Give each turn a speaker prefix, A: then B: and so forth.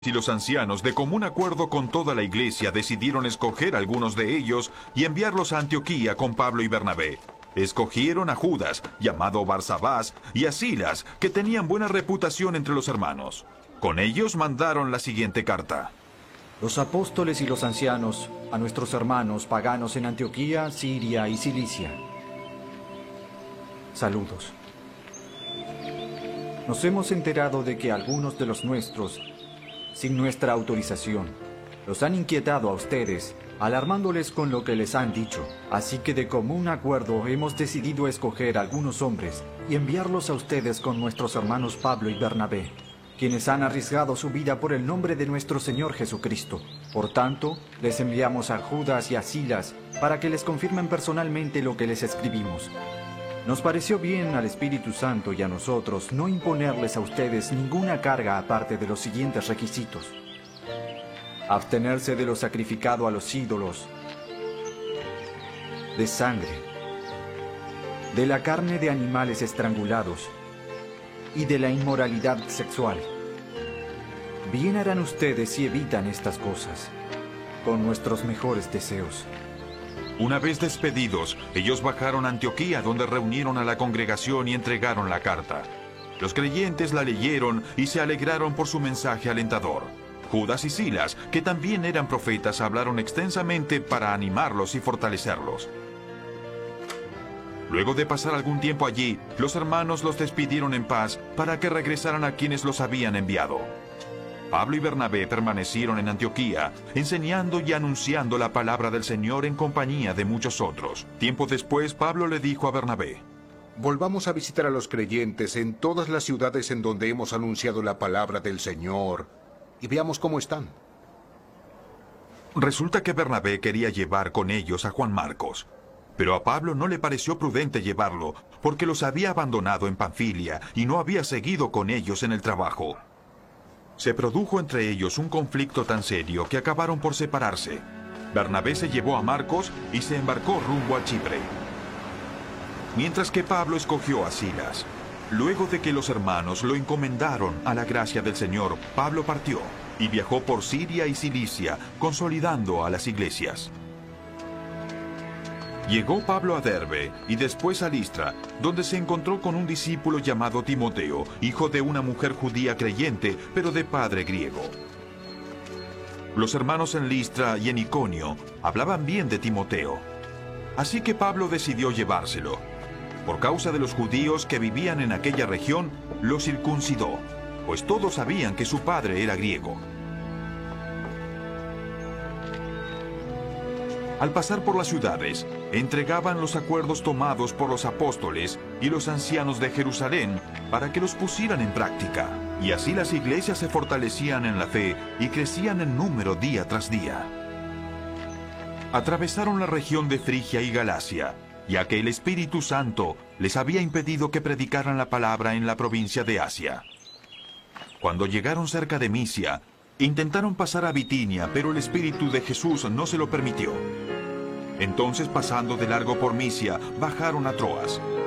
A: Y los ancianos, de común acuerdo con toda la iglesia, decidieron escoger algunos de ellos y enviarlos a Antioquía con Pablo y Bernabé. Escogieron a Judas, llamado Barsabás, y a Silas, que tenían buena reputación entre los hermanos. Con ellos mandaron la siguiente carta.
B: Los apóstoles y los ancianos, a nuestros hermanos paganos en Antioquía, Siria y Cilicia. Saludos. Nos hemos enterado de que algunos de los nuestros, sin nuestra autorización, los han inquietado a ustedes, alarmándoles con lo que les han dicho. Así que de común acuerdo hemos decidido escoger algunos hombres y enviarlos a ustedes con nuestros hermanos Pablo y Bernabé, quienes han arriesgado su vida por el nombre de nuestro Señor Jesucristo. Por tanto, les enviamos a Judas y a Silas para que les confirmen personalmente lo que les escribimos. Nos pareció bien al Espíritu Santo y a nosotros no imponerles a ustedes ninguna carga aparte de los siguientes requisitos: abstenerse de lo sacrificado a los ídolos, de sangre, de la carne de animales estrangulados y de la inmoralidad sexual. Bien harán ustedes si evitan estas cosas, con nuestros mejores deseos.
A: Una vez despedidos, ellos bajaron a Antioquía, donde reunieron a la congregación y entregaron la carta. Los creyentes la leyeron y se alegraron por su mensaje alentador. Judas y Silas, que también eran profetas, hablaron extensamente para animarlos y fortalecerlos. Luego de pasar algún tiempo allí, los hermanos los despidieron en paz para que regresaran a quienes los habían enviado. Pablo y Bernabé permanecieron en Antioquía, enseñando y anunciando la palabra del Señor en compañía de muchos otros. Tiempo después, Pablo le dijo a Bernabé:
C: volvamos a visitar a los creyentes en todas las ciudades en donde hemos anunciado la palabra del Señor y veamos cómo están.
A: Resulta que Bernabé quería llevar con ellos a Juan Marcos, pero a Pablo no le pareció prudente llevarlo, porque los había abandonado en Panfilia y no había seguido con ellos en el trabajo. Se produjo entre ellos un conflicto tan serio que acabaron por separarse. Bernabé se llevó a Marcos y se embarcó rumbo a Chipre, mientras que Pablo escogió a Silas. Luego de que los hermanos lo encomendaron a la gracia del Señor, Pablo partió y viajó por Siria y Cilicia, consolidando a las iglesias. Llegó Pablo a Derbe y después a Listra, donde se encontró con un discípulo llamado Timoteo, hijo de una mujer judía creyente, pero de padre griego. Los hermanos en Listra y en Iconio hablaban bien de Timoteo, así que Pablo decidió llevárselo. Por causa de los judíos que vivían en aquella región, lo circuncidó, pues todos sabían que su padre era griego. Al pasar por las ciudades, entregaban los acuerdos tomados por los apóstoles y los ancianos de Jerusalén para que los pusieran en práctica. Y así las iglesias se fortalecían en la fe y crecían en número día tras día. Atravesaron la región de Frigia y Galacia, ya que el Espíritu Santo les había impedido que predicaran la palabra en la provincia de Asia. Cuando llegaron cerca de Misia, intentaron pasar a Bitinia, pero el Espíritu de Jesús no se lo permitió. Entonces, pasando de largo por Misia, bajaron a Troas.